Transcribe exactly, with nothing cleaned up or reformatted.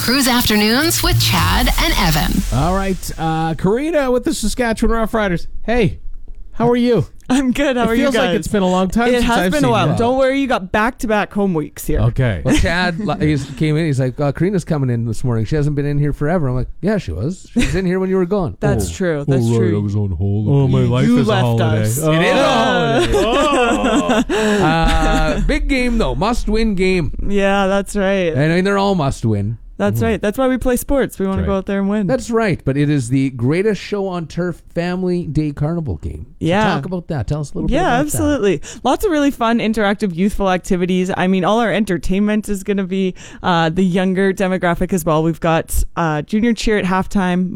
Cruise Afternoons with Chad and Evan. All right. Uh, Karina with the Saskatchewan Roughriders. Hey, how are you? I'm good. How it are you guys? It feels like it's been a long time It since has I've been seen a while. you. Don't worry, you got back-to-back home weeks here. Okay. Well, Chad li- he's came in. He's like, uh, Karina's coming in this morning. She hasn't been in here forever. I'm like, yeah, she was. She was in here when you were gone. That's oh. true. That's oh, right. true. I was on holiday. Oh, my You- life you is a left holiday. us. Oh. It is a holiday. Oh. uh, big game, though. Must-win game. Yeah, that's right. I mean, they're all must-win. That's right. That's why we play sports. We want to right. go out there and win. That's right, but it is the greatest show on turf family day carnival game. So Yeah. talk about that. Tell us a little bit Yeah, about absolutely. Lots of really fun, interactive, youthful activities. I mean, all our entertainment is going to be uh, the younger demographic as well. We've got uh, junior cheer at halftime.